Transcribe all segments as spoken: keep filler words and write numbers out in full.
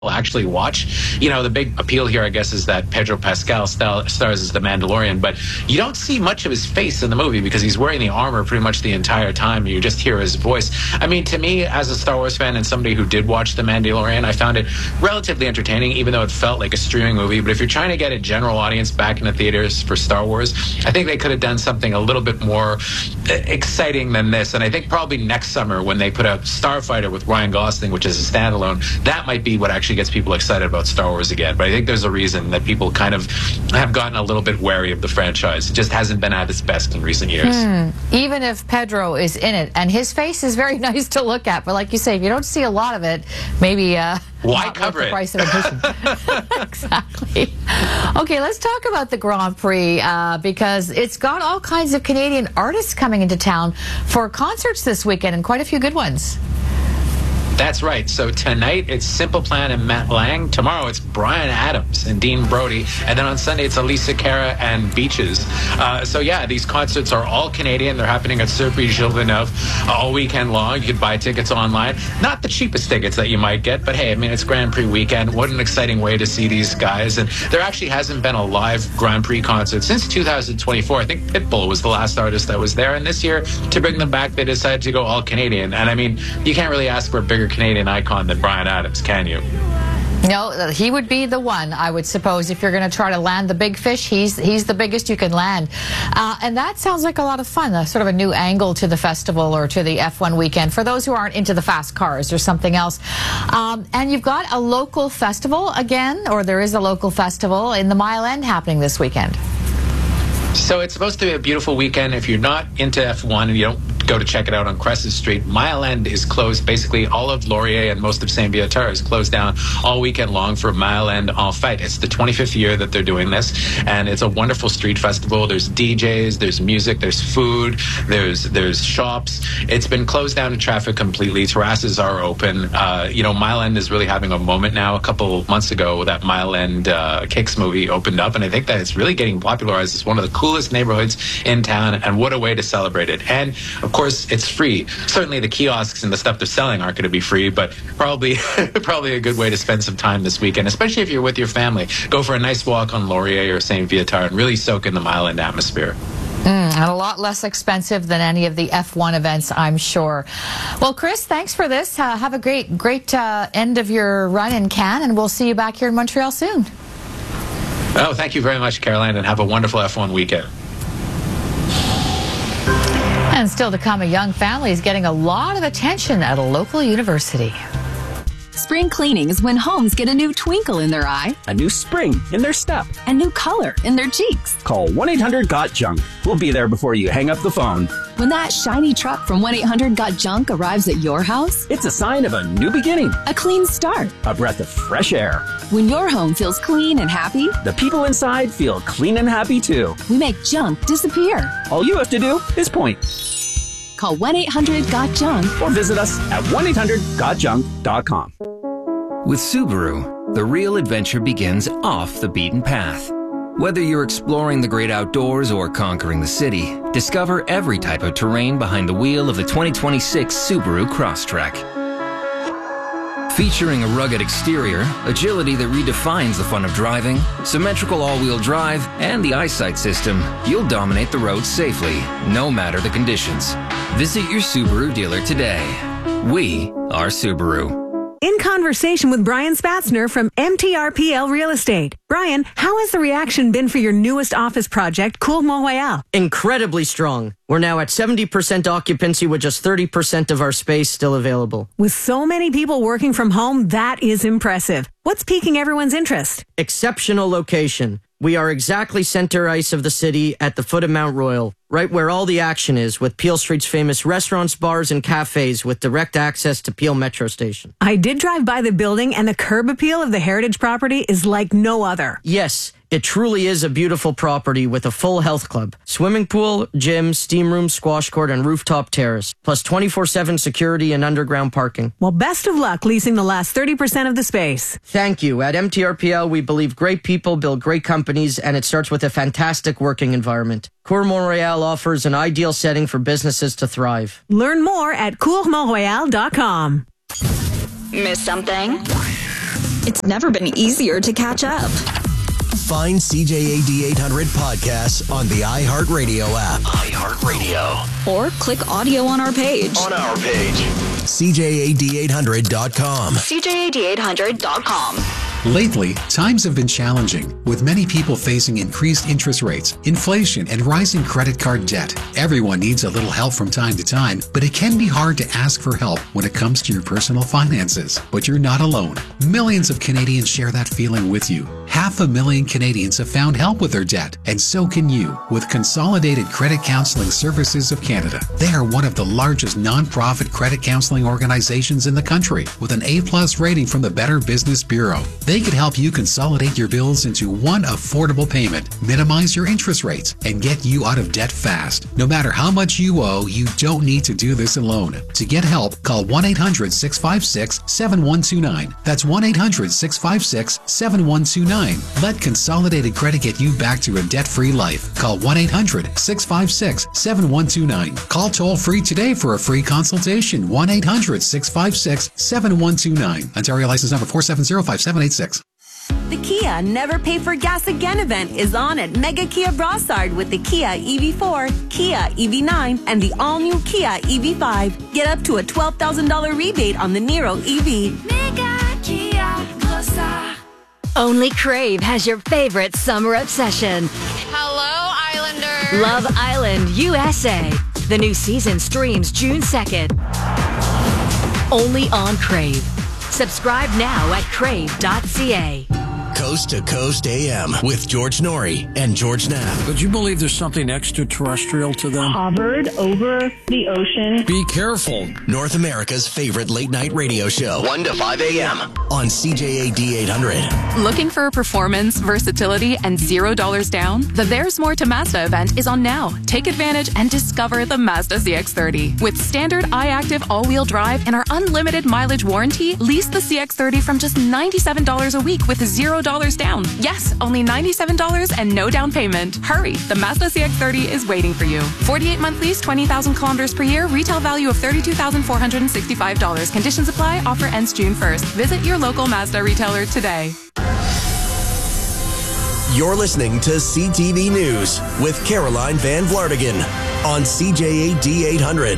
actually watch. You know, the big appeal here, I guess, is that Pedro Pascal star- stars as the Mandalorian, but you don't see much of his face in the movie because he's wearing the armor pretty much the entire time. You just hear his voice. I mean, to me, as a Star Wars fan and somebody who did watch The Mandalorian, I found it relatively entertaining, even though it felt like a streaming movie. But if you're trying to get a general audience back in the theaters for Star Wars, I think they could have done something a little bit more exciting than this. And I think probably next summer when they put out Starfighter with Ryan Gosling, which is a standalone, that might be what actually gets people excited about Star Wars again. But I think there's a reason that people kind of have gotten a little bit wary of the franchise. It just hasn't been at its best in recent years. Hmm. Even if Pedro is in it, and his face is very nice to look at, but like you say, if you don't see a lot of it, maybe uh, why not cover worth it? The price of admission. Exactly. Okay, let's talk about the Grand Prix uh, because it's got all kinds of Canadian artists coming into town for concerts this weekend, and quite a few good ones. That's right. So tonight it's Simple Plan and Matt Lang. Tomorrow it's Bryan Adams and Dean Brody. And then on Sunday it's Alicia Cara and Beaches. Uh, so yeah, these concerts are all Canadian. They're happening at Surprise Gilles Villeneuve all weekend long. You can buy tickets online. Not the cheapest tickets that you might get, but hey, I mean, it's Grand Prix weekend. What an exciting way to see these guys. And there actually hasn't been a live Grand Prix concert since two thousand twenty-four. I think Pitbull was the last artist that was there. And this year, to bring them back, they decided to go all Canadian. And I mean, you can't really ask for a bigger Canadian icon than Bryan Adams, can you? No, he would be the one, I would suppose, if you're going to try to land the big fish. He's he's the biggest you can land. Uh, and that sounds like a lot of fun, a sort of a new angle to the festival or to the F one weekend for those who aren't into the fast cars or something else. Um, and you've got a local festival again, or there is a local festival in the Mile End happening this weekend. So it's supposed to be a beautiful weekend. If you're not into F one and you don't go to check it out on Crescent Street, Mile End is closed. Basically, all of Laurier and most of Saint Viateur is closed down all weekend long for Mile End En Fête. It's the twenty-fifth year that they're doing this, and it's a wonderful street festival. There's D Js, there's music, there's food, there's there's shops. It's been closed down to traffic completely. Terraces are open. Uh, you know, Mile End is really having a moment now. A couple months ago, that Mile End uh, Kicks movie opened up, and I think that it's really getting popularized. It's one of the coolest neighborhoods in town, and what a way to celebrate it. And of course, it's free. Certainly the kiosks and the stuff they're selling aren't going to be free, but probably probably a good way to spend some time this weekend, especially if you're with your family. Go for a nice walk on Laurier or Saint Viateur and really soak in the Mile End atmosphere. Mm, and a lot less expensive than any of the F one events, I'm sure. Well, Chris, thanks for this. Uh, have a great, great uh, end of your run in Cannes, and we'll see you back here in Montreal soon. Oh, thank you very much, Caroline, and have a wonderful F one weekend. And still to come, a young family is getting a lot of attention at a local university. Spring cleaning is when homes get a new twinkle in their eye, a new spring in their step, a new color in their cheeks. Call one eight hundred got junk. We'll be there before you hang up the phone. When that shiny truck from one eight hundred got junk arrives at your house, it's a sign of a new beginning, a clean start, a breath of fresh air. When your home feels clean and happy, the people inside feel clean and happy too. We make junk disappear. All you have to do is point. Call one eight hundred got junk or visit us at one eight hundred got junk dot com. With Subaru, the real adventure begins off the beaten path. Whether you're exploring the great outdoors or conquering the city, discover every type of terrain behind the wheel of the twenty twenty-six Subaru Crosstrek. Featuring a rugged exterior, agility that redefines the fun of driving, symmetrical all-wheel drive, and the eyesight system, you'll dominate the road safely, no matter the conditions. Visit your Subaru dealer today. We are Subaru. In conversation with Brian Spatzner from M T R P L Real Estate. Brian, how has the reaction been for your newest office project, Cour Mont-Royal? Incredibly strong. We're now at seventy percent occupancy with just thirty percent of our space still available. With so many people working from home, that is impressive. What's piquing everyone's interest? Exceptional location. We are exactly center ice of the city at the foot of Mount Royal, right where all the action is, with Peel Street's famous restaurants, bars, and cafes with direct access to Peel Metro Station. I did drive by the building, and the curb appeal of the heritage property is like no other. Yes, it truly is a beautiful property with a full health club, swimming pool, gym, steam room, squash court, and rooftop terrace, plus twenty-four seven security and underground parking. Well, best of luck leasing the last thirty percent of the space. Thank you. At M T R P L, we believe great people build great companies, and it starts with a fantastic working environment. Cour Mont-Royal offers an ideal setting for businesses to thrive. Learn more at cour mont royal dot com. Miss something? It's never been easier to catch up. Find C J A D eight hundred podcasts on the iHeartRadio app. iHeartRadio. Or click audio on our page. On our page. C J A D eight hundred dot com. C J A D eight hundred dot com. Lately, times have been challenging, with many people facing increased interest rates, inflation, and rising credit card debt. Everyone needs a little help from time to time, but it can be hard to ask for help when it comes to your personal finances. But you're not alone. Millions of Canadians share that feeling with you. Half a million Canadians have found help with their debt, and so can you with Consolidated Credit Counseling Services of Canada. They are one of the largest non-profit credit counseling organizations in the country, with an A plus rating from the Better Business Bureau. They could help you consolidate your bills into one affordable payment, minimize your interest rates, and get you out of debt fast. No matter how much you owe, you don't need to do this alone. To get help, call one eight hundred six five six seven one two nine. That's one eight hundred six five six seven one two nine. Let Consolidated Credit get you back to a debt-free life. Call one eight hundred six five six seven one two nine. Call toll-free today for a free consultation. one eight hundred six five six seven one two nine. Ontario license number four seven zero five seven eight six. The Kia Never Pay for Gas Again event is on at Mega Kia Brossard with the Kia E V four, Kia E V nine, and the all-new Kia E V five. Get up to a twelve thousand dollars rebate on the Niro E V. Mega Kia Brossard. Only Crave has your favorite summer obsession. Hello, Islander. Love Island U S A. The new season streams June second. Only on Crave. Subscribe now at crave dot c a. Coast to Coast A M with George Norrie and George Knapp. Would you believe there's something extraterrestrial to them? Hovered over the ocean. Be careful. North America's favorite late night radio show. one to five a.m. on C J A D eight hundred. Looking for performance, versatility, and zero dollars down? The There's More to Mazda event is on now. Take advantage and discover the Mazda C X thirty. With standard iActive all-wheel drive and our unlimited mileage warranty, lease the C X thirty from just ninety-seven dollars a week with zero dollars down. Yes, only ninety-seven dollars and no down payment. Hurry, the Mazda C X thirty is waiting for you. forty-eight month lease, twenty thousand kilometers per year, retail value of thirty-two thousand four hundred sixty-five dollars. Conditions apply, offer ends June first. Visit your local Mazda retailer today. You're listening to C T V News with Caroline Van Vlartigan on C J A D eight hundred.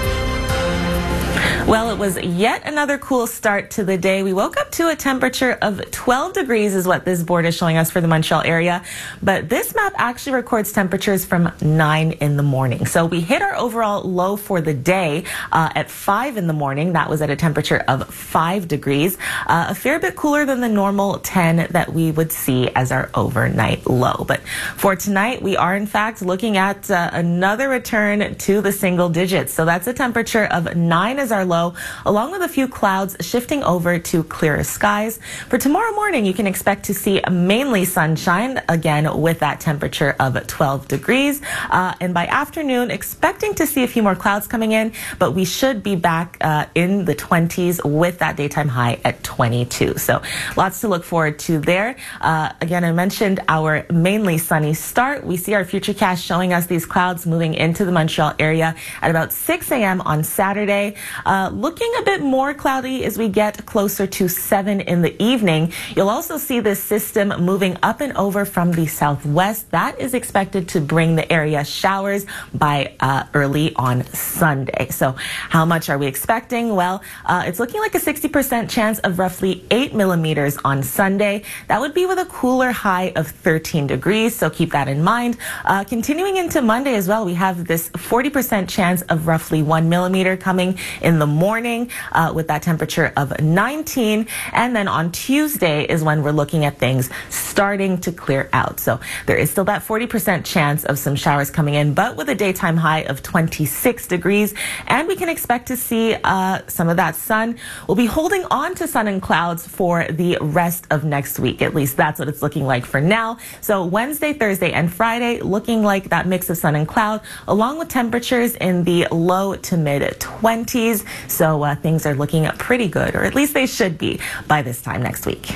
Well, it was yet another cool start to the day. We woke up to a temperature of twelve degrees is what this board is showing us for the Montreal area. But this map actually records temperatures from nine in the morning. So we hit our overall low for the day uh, at five in the morning. That was at a temperature of five degrees, uh, a fair bit cooler than the normal ten that we would see as our overnight low. But for tonight, we are in fact looking at uh, another return to the single digits. So that's a temperature of nine as our low, along with a few clouds shifting over to clearer skies. For tomorrow morning, you can expect to see mainly sunshine, again with that temperature of twelve degrees. Uh, and by afternoon, expecting to see a few more clouds coming in, but we should be back uh, in the twenties with that daytime high at twenty-two. So lots to look forward to there. Uh, again, I mentioned our mainly sunny start. We see our futurecast showing us these clouds moving into the Montreal area at about six a.m. on Saturday. Uh, looking a bit more cloudy as we get closer to seven in the evening. You'll also see this system moving up and over from the southwest. That is expected to bring the area showers by uh, early on Sunday. So how much are we expecting? Well, uh, it's looking like a sixty percent chance of roughly eight millimeters on Sunday. That would be with a cooler high of thirteen degrees. So keep that in mind. Uh, continuing into Monday as well, we have this forty percent chance of roughly one millimeter coming in the morning uh, with that temperature of nineteen. And then on Tuesday is when we're looking at things starting to clear out. So there is still that forty percent chance of some showers coming in, but with a daytime high of twenty-six degrees. And we can expect to see uh, some of that sun. We'll be holding on to sun and clouds for the rest of next week. At least that's what it's looking like for now. So Wednesday, Thursday, and Friday looking like that mix of sun and cloud, along with temperatures in the low to mid twenties. So uh, things are looking pretty good, or at least they should be by this time next week.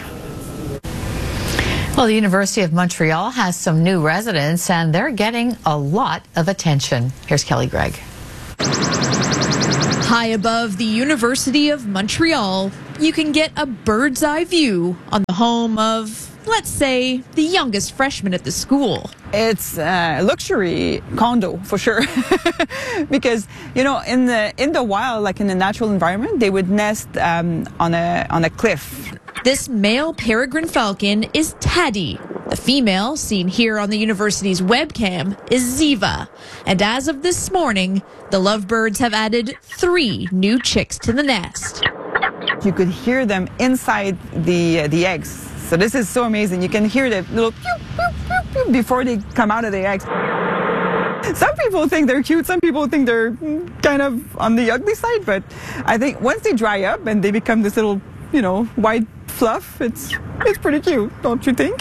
Well, the University of Montreal has some new residents, and they're getting a lot of attention. Here's Kelly Gregg. High above the University of Montreal, you can get a bird's eye view on the home of, let's say, the youngest freshman at the school. It's a luxury condo for sure, because you know, in the in the wild, like in the natural environment, they would nest um, on a on a cliff. This male peregrine falcon is Taddy. The female, seen here on the university's webcam, is Ziva. And as of this morning, the lovebirds have added three new chicks to the nest. You could hear them inside the uh, the eggs. So this is so amazing. You can hear the little pew, pew, pew, pew before they come out of the eggs. Some people think they're cute. Some people think they're kind of on the ugly side. But I think once they dry up and they become this little, you know, white fluff, it's it's pretty cute, don't you think?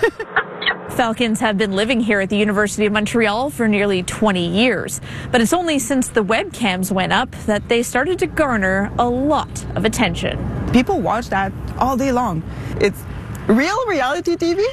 Falcons have been living here at the University of Montreal for nearly twenty years. But it's only since the webcams went up that they started to garner a lot of attention. People watch that all day long. It's real reality T V.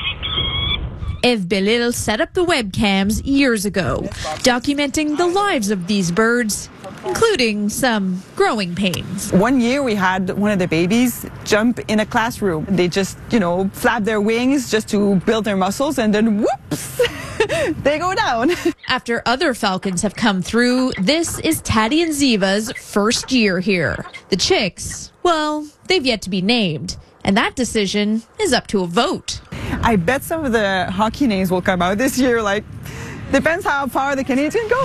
Eve Belil set up the webcams years ago, documenting the lives of these birds, including some growing pains. One year we had one of the babies jump in a classroom. They just, you know, flap their wings just to build their muscles, and then whoops, they go down. After other falcons have come through, this is Taddy and Ziva's first year here. The chicks, well, they've yet to be named, and that decision is up to a vote. I bet some of the hockey names will come out this year, like, depends how far the Canadian go.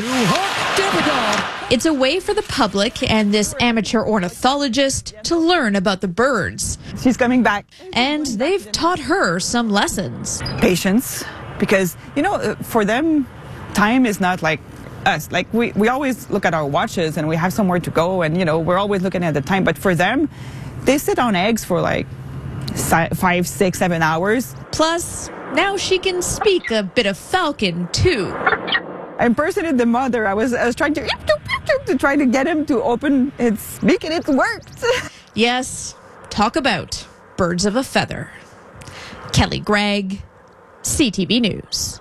It's a way for the public and this amateur ornithologist to learn about the birds. She's coming back. And they've taught her some lessons. Patience, because, you know, for them, time is not like us. Like, we, we always look at our watches and we have somewhere to go and, you know, we're always looking at the time. But for them, they sit on eggs for like five, six, seven hours. Plus, now she can speak a bit of falcon, too. I impersonated the mother. I was, I was trying to, to try to get him to open his beak, and it worked. Yes, talk about birds of a feather. Kelly Gregg, C T V News.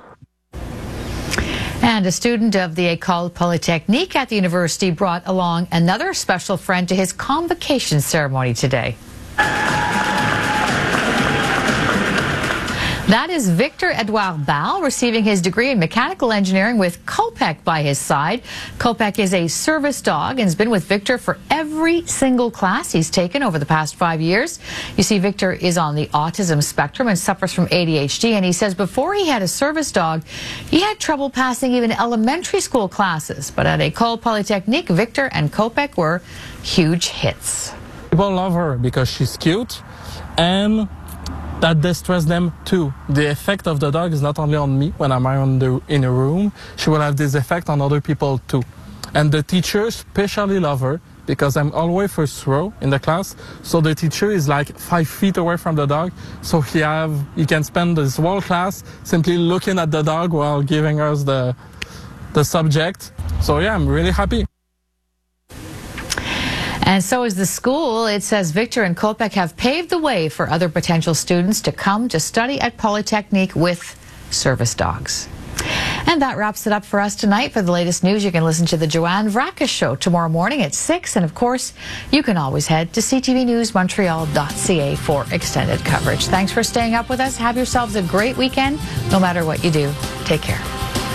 And a student of the École Polytechnique at the university brought along another special friend to his convocation ceremony today. That is Victor Edouard Ball receiving his degree in mechanical engineering with Kopek by his side. Kopek is a service dog and has been with Victor for every single class he's taken over the past five years. You see, Victor is on the autism spectrum and suffers from A D H D, and he says before he had a service dog, he had trouble passing even elementary school classes. But at École Polytechnique, Victor and Kopek were huge hits. People love her because she's cute, and that distress them too. The effect of the dog is not only on me when I'm around the, in a room, she will have this effect on other people too. And the teachers especially love her because I'm always first row in the class, so the teacher is like five feet away from the dog, so he have he can spend this whole class simply looking at the dog while giving us the the subject. So yeah, I'm really happy. And so is the school. It says Victor and Kopek have paved the way for other potential students to come to study at Polytechnique with service dogs. And that wraps it up for us tonight. For the latest news, you can listen to the Joanne Vracka Show tomorrow morning at six. And of course, you can always head to c t v news montreal dot c a for extended coverage. Thanks for staying up with us. Have yourselves a great weekend, no matter what you do. Take care.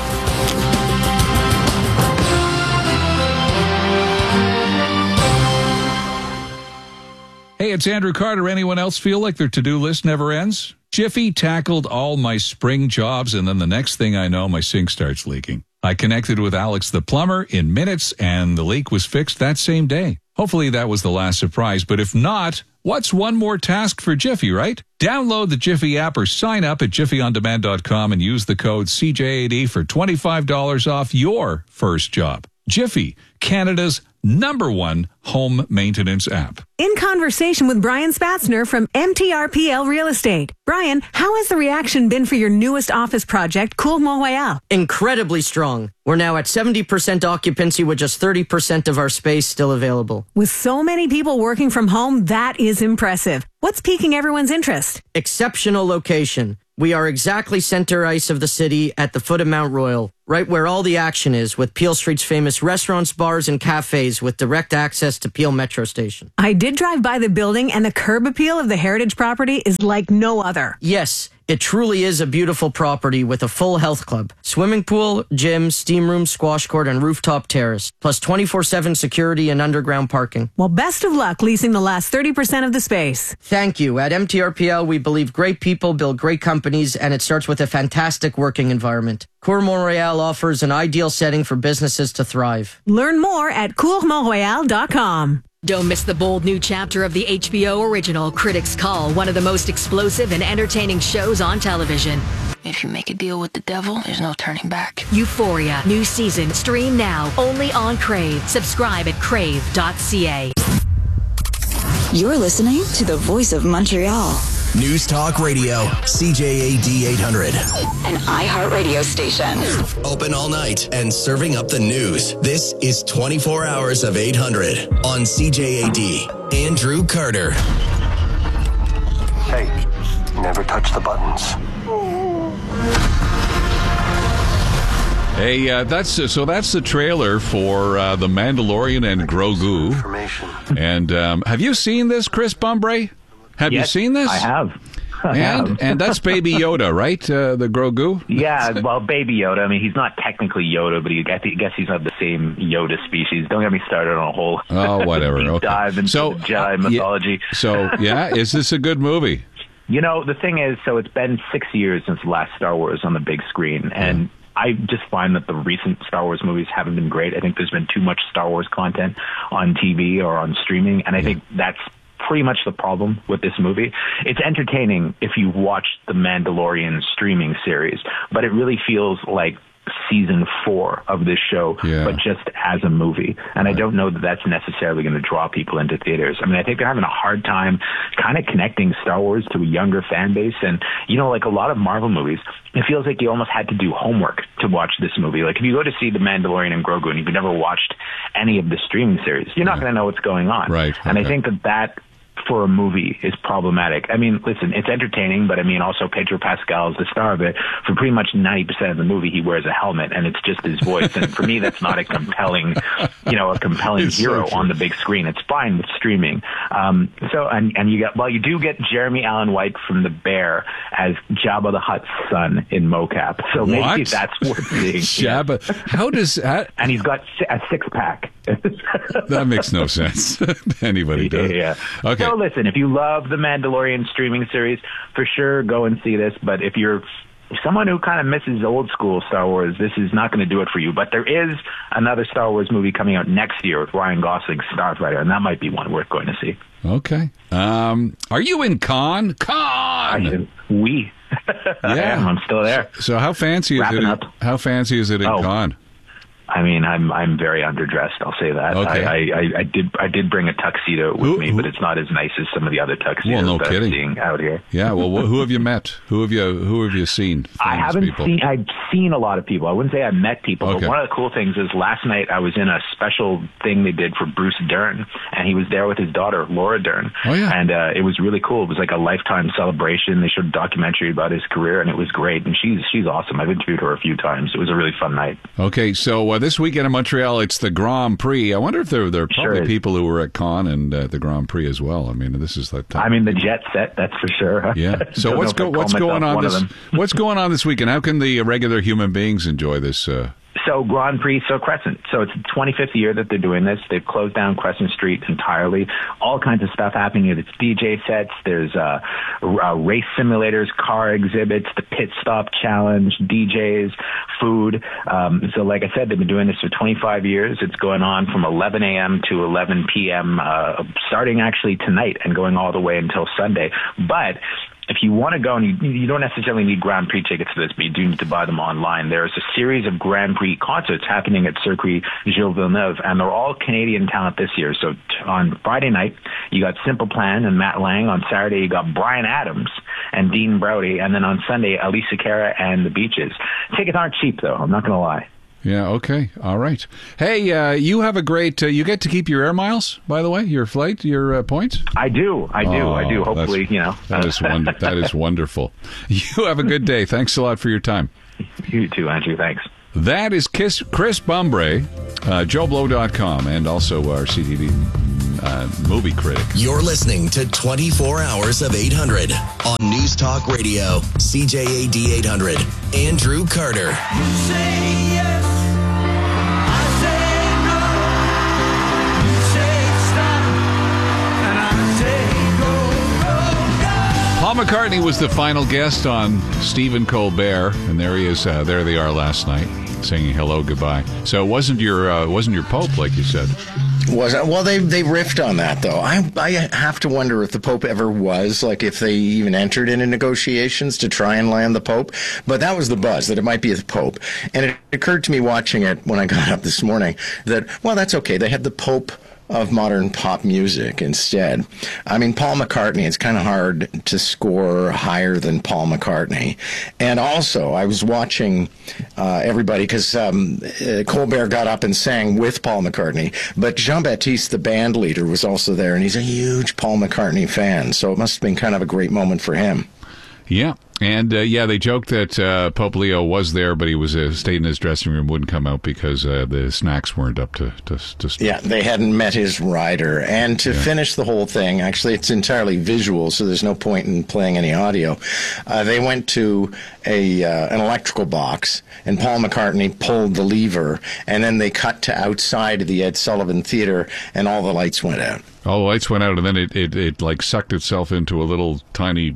Hey, it's Andrew Carter. Anyone else feel like their to-do list never ends? Jiffy tackled all my spring jobs, and then the next thing I know, my sink starts leaking. I connected with Alex the plumber in minutes, and the leak was fixed that same day. Hopefully that was the last surprise, but if not, what's one more task for Jiffy, right? Download the Jiffy app or sign up at jiffy on demand dot com and use the code C J A D for twenty-five dollars off your first job. Jiffy, Canada's number one home maintenance app. In conversation with Brian Spatzner from M T R P L Real Estate. Brian, how has the reaction been for your newest office project, Cour Mont-Royal? Incredibly strong. We're now at seventy percent occupancy with just thirty percent of our space still available. With so many people working from home, that is impressive. What's piquing everyone's interest? Exceptional location. We are exactly center ice of the city at the foot of Mount Royal, right where all the action is, with Peel Street's famous restaurants, bars, and cafes with direct access to Peel Metro Station. I did drive by the building, and the curb appeal of the heritage property is like no other. Yes, it truly is a beautiful property with a full health club, swimming pool, gym, steam room, squash court, and rooftop terrace, plus twenty-four seven security and underground parking. Well, best of luck leasing the last thirty percent of the space. Thank you. At M T R P L, we believe great people build great companies, and it starts with a fantastic working environment. Cour Montreal offers an ideal setting for businesses to thrive. Learn more at cour montreal dot com. Don't miss the bold new chapter of the H B O original Critics' Call, one of the most explosive and entertaining shows on television. If you make a deal with the devil, there's no turning back. Euphoria, new season, stream now, only on Crave. Subscribe at crave dot c a. You're listening to the voice of Montreal. News Talk Radio, C J A D eight hundred. An iHeartRadio station. Open all night and serving up the news. This is twenty-four hours of eight hundred on C J A D. Andrew Carter. Hey, never touch the buttons. Hey, uh, that's uh, so that's the trailer for uh, The Mandalorian and Grogu. And um, have you seen this, Chris Bumbray? Have yes, you seen this? I have. I and have. and that's Baby Yoda, right? Uh, the Grogu? Yeah, well, Baby Yoda. I mean, he's not technically Yoda, but he, I think- guess he's not the same Yoda species. Don't get me started on a whole Oh, whatever. deep Okay. dive into So, the Jedi uh, yeah, mythology. So, yeah, is this a good movie? You know, the thing is, so it's been six years since the last Star Wars on the big screen, and Yeah. I just find that the recent Star Wars movies haven't been great. I think there's been too much Star Wars content on T V or on streaming, and I think that's pretty much the problem with this movie. It's entertaining if you watch the Mandalorian streaming series, but it really feels like season four of this show, Yeah. but just as a movie. And I don't know that that's necessarily going to draw people into theaters. I mean, I think they're having a hard time kind of connecting Star Wars to a younger fan base. And, you know, like a lot of Marvel movies, it feels like you almost had to do homework to watch this movie. Like if you go to see The Mandalorian and Grogu and you've never watched any of the streaming series, you're not going to know what's going on. Right. And I Okay. think that that for a movie is problematic. I mean, listen, it's entertaining, but I mean, also Pedro Pascal is the star of it. For pretty much ninety percent of the movie, he wears a helmet, and it's just his voice. And for me, that's not a compelling, you know, a compelling It's so hero true. on the big screen. It's fine with streaming. Um, so, and, and you get, well, you do get Jeremy Allen White from The Bear as Jabba the Hutt's son in mocap. So maybe What? that's worth seeing. Jabba. How does that? And he's got si- a six pack. That makes no sense. Anybody does. Yeah. Okay. So listen, if you love the Mandalorian streaming series, for sure go and see this. But if you're someone who kind of misses old school Star Wars, this is not going to do it for you. But there is another Star Wars movie coming out next year with Ryan Gosling's Starfighter, and that might be one worth going to see. Okay. Um, are you in Cannes? Cannes. We. I am. I'm still there. So how fancy is Wrapping it? up. How fancy is it in Oh. Cannes? I mean, I'm I'm very underdressed. I'll say that. Okay. I, I, I did I did bring a tuxedo with Who- me, but it's not as nice as some of the other tuxedos Well, no that kidding. I'm seeing out here. Yeah. Well, wh- who have you met? Who have you Who have you seen? I Famous haven't people. seen. I've seen a lot of people. I wouldn't say I met people, Okay. but one of the cool things is last night I was in a special thing they did for Bruce Dern, and he was there with his daughter Laura Dern. Oh, yeah. And uh, it was really cool. It was like a lifetime celebration. They showed a documentary about his career, and it was great. And she's she's awesome. I've interviewed her a few times. It was a really fun night. Okay, so uh, this weekend in Montreal, it's the Grand Prix. I wonder if there, there are probably Sure is. people who were at Cannes and uh, the Grand Prix as well. I mean, this is that. Time. I'm in the jet set, that's for sure. Yeah. So Don't what's know go, if I'd call what's going myself on one of this? them. What's going on this weekend? How can the regular human beings enjoy this? Uh, So Grand Prix, so Crescent. So it's the twenty-fifth year that they're doing this. They've closed down Crescent Street entirely. All kinds of stuff happening. There's D J sets. There's uh, uh, race simulators, car exhibits, the pit stop challenge, D Js, food. Um, so like I said, they've been doing this for twenty-five years. It's going on from eleven a.m. to eleven p.m., uh, starting actually tonight and going all the way until Sunday. But if you want to go, and you, you don't necessarily need Grand Prix tickets for this, but you do need to buy them online. There's a series of Grand Prix concerts happening at Circuit Gilles Villeneuve, and they're all Canadian talent this year. So t- on Friday night, you got Simple Plan and Matt Lang. On Saturday, you got Bryan Adams and Dean Brody. And then on Sunday, Alicia Cara and The Beaches. Tickets aren't cheap, though. I'm not going to lie. yeah. Okay. All right. Hey, uh, you have a great. Uh, you get to keep your air miles, by the way. Your flight, your uh, points. I do. I do. Oh, I do. that's- Hopefully, you know. That is wonder- That is wonderful. You have a good day. Thanks a lot for your time. You too, Andrew. Thanks. That is Kiss, Chris Bumbre, uh, Joe Blow dot com, and also our C T V uh, movie critic. You're listening to twenty-four hours of eight hundred on News Talk Radio, C J A D eight hundred. Andrew Carter. You say yes, I say no. You say stop, and I say go, go, go. Paul McCartney was the final guest on Stephen Colbert, and there he is. Uh, there they are last night, singing "Hello, Goodbye." So it wasn't your uh, wasn't your Pope, like you said. Was well, they they riffed on that though. I I have to wonder if the Pope ever was, like, if they even entered into negotiations to try and land the Pope. But that was the buzz, that it might be the Pope. And it occurred to me watching it when I got up this morning that, well, that's okay. They had the Pope of modern pop music instead. I mean, Paul McCartney, it's kind of hard to score higher than Paul McCartney. And also, I was watching uh, everybody, because um, uh, Colbert got up and sang with Paul McCartney, but Jean-Baptiste, the band leader, was also there, and he's a huge Paul McCartney fan, so it must have been kind of a great moment for him. Yeah. And, uh, yeah, they joked that uh, Pope Leo was there, but he was uh, stayed in his dressing room, wouldn't come out because uh, the snacks weren't up to... to, to yeah, they hadn't met his rider. And to yeah. finish the whole thing, actually, it's entirely visual, so there's no point in playing any audio. Uh, they went to a uh, an electrical box, and Paul McCartney pulled the lever, and then they cut to outside of the Ed Sullivan Theatre, and all the lights went out. All the lights went out, and then it, it, it like, sucked itself into a little tiny...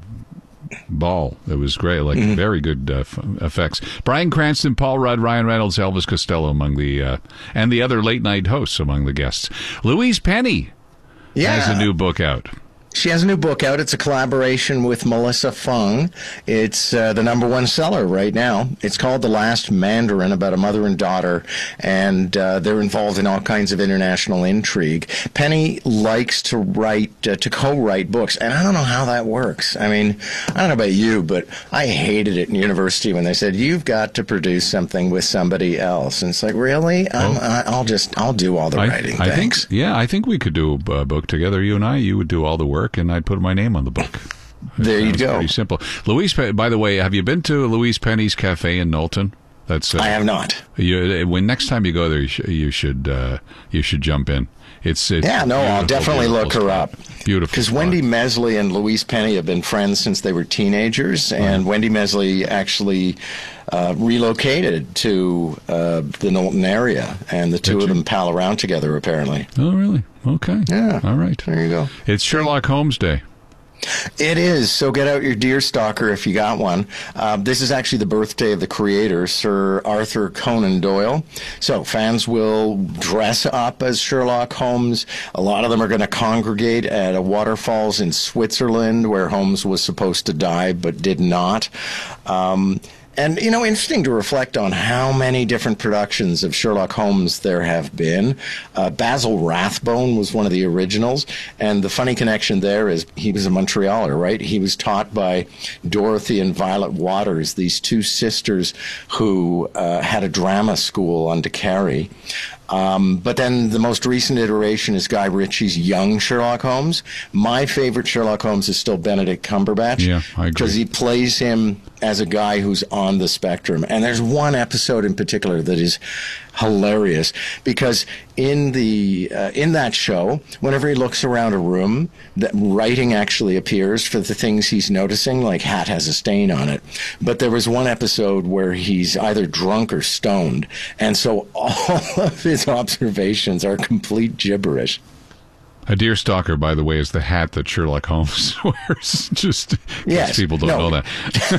ball. It was great, like mm-hmm. very good uh, f- effects. Bryan Cranston, Paul Rudd, Ryan Reynolds, Elvis Costello among the uh, and the other late night hosts among the guests. Louise Penny yeah. has a new book out. She has a new book out. It's a collaboration with Melissa Fung. It's uh, the number one seller right now. It's called The Last Mandarin, about a mother and daughter, and uh, they're involved in all kinds of international intrigue. Penny likes to write, uh, to co-write books, and I don't know how that works. I mean, I don't know about you, but I hated it in university when they said, you've got to produce something with somebody else. And it's like, really? I'm, Oh. I'll just, I'll do all the I, writing. I Thanks. think, yeah, I think we could do a book together. You and I, you would do all the work, and I'd put my name on the book. There you go. Pretty simple. Louise, by the way, have you been to Louise Penny's Cafe in Knowlton? That's. Uh, I have not. You, when next time you go there, you, sh- you should uh, you should jump in. It's, it's yeah, no, I'll definitely look her spot. up. Beautiful. Because Wendy Mesley and Louise Penny have been friends since they were teenagers, and Wendy Mesley actually uh, relocated to uh, the Knowlton area, and the two Did of you? them pal around together, apparently. Oh, really? Okay. Yeah. All right. There you go. It's Sherlock Holmes Day. It is. So get out your deer stalker if you got one. Uh, this is actually the birthday of the creator, Sir Arthur Conan Doyle. So fans will dress up as Sherlock Holmes. A lot of them are going to congregate at a waterfalls in Switzerland where Holmes was supposed to die but did not. Um, And, you know, interesting to reflect on how many different productions of Sherlock Holmes there have been. Uh, Basil Rathbone was one of the originals, and the funny connection there is he was a Montrealer, right? He was taught by Dorothy and Violet Waters, these two sisters who uh, had a drama school on Carey. Um, but then the most recent iteration is Guy Ritchie's young Sherlock Holmes. My favorite Sherlock Holmes is still Benedict Cumberbatch. Yeah, I agree. Because he plays him as a guy who's on the spectrum. And there's one episode in particular that is hilarious, because in the uh, in that show, whenever he looks around a room, that writing actually appears for the things he's noticing, like hat has a stain on it. But there was one episode where he's either drunk or stoned, and so all of his observations are complete gibberish. A deer stalker, by the way, is the hat that Sherlock Holmes wears. Just Yes. people don't No. know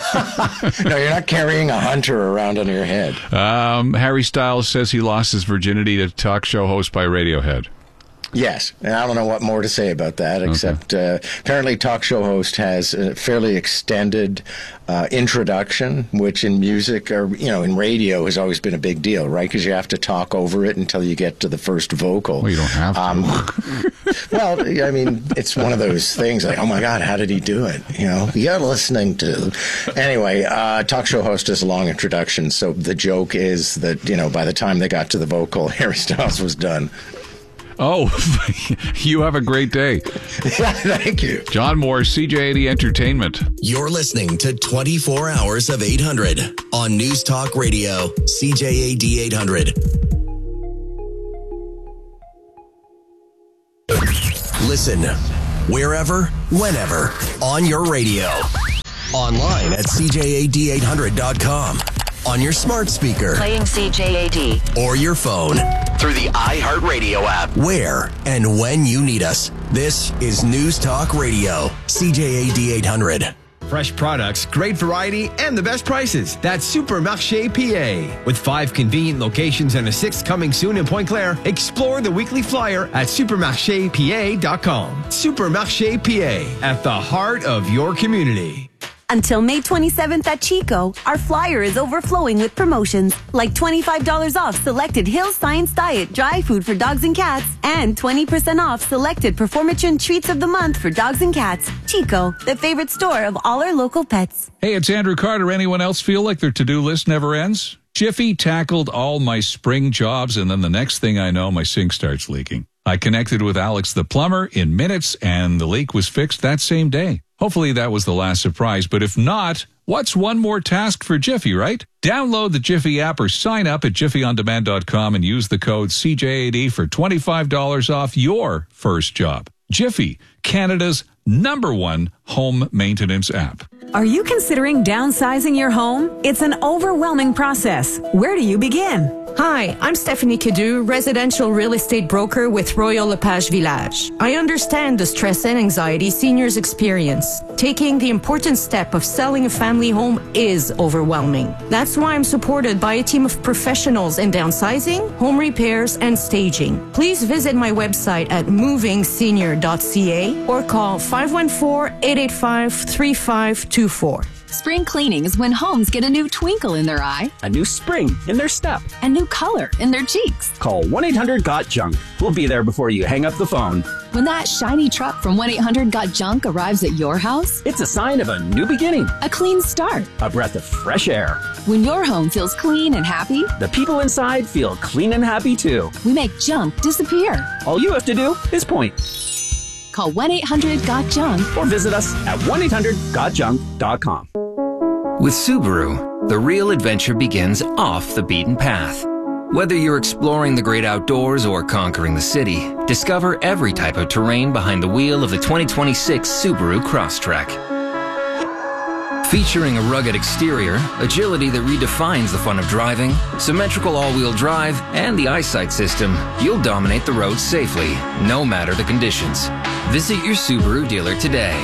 that. No, you're not carrying a hunter around on your head. Um, Harry Styles says he lost his virginity to talk show host by Radiohead. Yes, and I don't know what more to say about that, except uh, apparently talk show host has a fairly extended uh, introduction, which in music or, you know, in radio has always been a big deal, right? Because you have to talk over it until you get to the first vocal. Well, you don't have to. Um, well, I mean, it's one of those things like, oh my God, how did he do it? You know, you're listening to. Anyway, uh, talk show host has a long introduction, so the joke is that, you know, by the time they got to the vocal, Harry Styles was done. Oh, you have a great day. Thank you. John Moore, C J eighty Entertainment. You're listening to twenty-four hours of eight hundred on News Talk Radio, C J A D eight hundred. Listen wherever, whenever, on your radio. Online at C J A D eight hundred dot com. On your smart speaker. Playing C J A D. Or your phone. Through the iHeartRadio app. Where and when you need us. This is News Talk Radio, C J A D eight hundred. Fresh products, great variety, and the best prices. That's Supermarché P A. With five convenient locations and a sixth coming soon in Pointe-Claire, explore the weekly flyer at supermarché p a dot com. Supermarché P A, at the heart of your community. Until May twenty-seventh at Chico, our flyer is overflowing with promotions like twenty-five dollars off selected Hill Science Diet dry food for dogs and cats and twenty percent off selected Performatrin treats of the month for dogs and cats. Chico, the favorite store of all our local pets. Hey, it's Andrew Carter. Anyone else feel like their to-do list never ends? Jiffy tackled all my spring jobs, and then the next thing I know, my sink starts leaking. I connected with Alex the plumber in minutes, and the leak was fixed that same day. Hopefully that was the last surprise, but if not, what's one more task for Jiffy, right? Download the Jiffy app or sign up at jiffy on demand dot com and use the code C J A D for twenty-five dollars off your first job. Jiffy, Canada's number one home maintenance app. Are you considering downsizing your home? It's an overwhelming process. Where do you begin? Hi, I'm Stephanie Cadu, residential real estate broker with Royal LePage Village. I understand the stress and anxiety seniors experience. Taking the important step of selling a family home is overwhelming. That's why I'm supported by a team of professionals in downsizing, home repairs, and staging. Please visit my website at moving senior dot c a or call five one four, eight eight five, three five two four. Spring cleaning is when homes get a new twinkle in their eye, a new spring in their step, and new color in their cheeks. Call one eight hundred got junk. We'll be there before you hang up the phone. When that shiny truck from one eight hundred got junk arrives at your house, it's a sign of a new beginning, a clean start, a breath of fresh air. When your home feels clean and happy, the people inside feel clean and happy too. We make junk disappear. All you have to do is point. Call one eight hundred got junk or visit us at one eight hundred got junk dot com. With Subaru, the real adventure begins off the beaten path. Whether you're exploring the great outdoors or conquering the city, discover every type of terrain behind the wheel of the twenty twenty-six Subaru Crosstrek. Featuring a rugged exterior, agility that redefines the fun of driving, symmetrical all-wheel drive, and the eyesight system, you'll dominate the road safely, no matter the conditions. Visit your Subaru dealer today.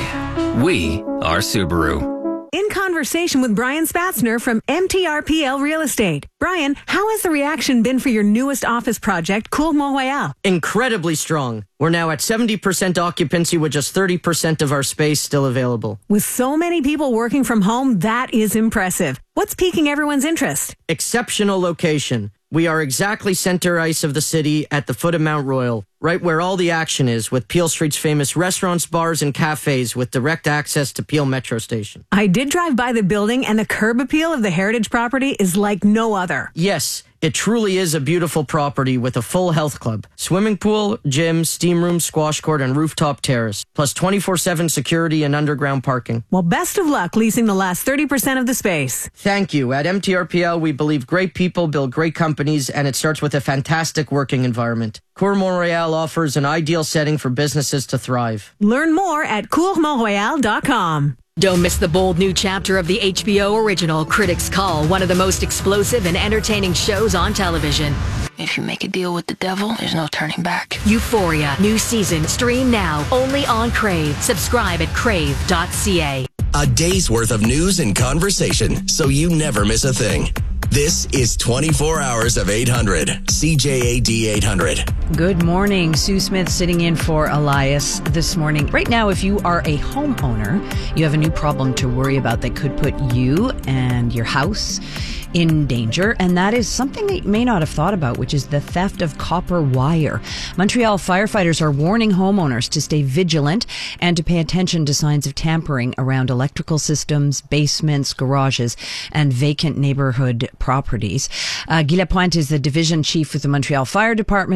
We are Subaru. In conversation with Brian Spatzner from M T R P L Real Estate. Brian, how has the reaction been for your newest office project, Cour Mont-Royal? Incredibly strong. We're now at seventy percent occupancy with just thirty percent of our space still available. With so many people working from home, that is impressive. What's piquing everyone's interest? Exceptional location. We are exactly center ice of the city at the foot of Mount Royal, right where all the action is, with Peel Street's famous restaurants, bars, and cafes with direct access to Peel Metro Station. I did drive by the building, and the curb appeal of the heritage property is like no other. Yes, it truly is a beautiful property with a full health club, swimming pool, gym, steam room, squash court, and rooftop terrace, plus twenty-four seven security and underground parking. Well, best of luck leasing the last thirty percent of the space. Thank you. At M T R P L, we believe great people build great companies, and it starts with a fantastic working environment. Cour Mont-Royal offers an ideal setting for businesses to thrive. Learn more at cour mont royal dot com. Don't miss the bold new chapter of the H B O original Critics' Call, one of the most explosive and entertaining shows on television. If you make a deal with the devil, there's no turning back. Euphoria, new season, stream now, only on Crave. Subscribe at crave dot c a. A day's worth of news and conversation, so you never miss a thing. This is twenty-four hours of eight hundred, C J A D eight hundred. Good morning. Sue Smith sitting in for Elias this morning. Right now, if you are a homeowner, you have a new problem to worry about that could put you and your house in danger, and that is something that you may not have thought about, which is the theft of copper wire. Montreal firefighters are warning homeowners to stay vigilant and to pay attention to signs of tampering around electrical systems, basements, garages, and vacant neighborhood properties. Uh, Guy Lapointe is the division chief with the Montreal Fire Department, and he joins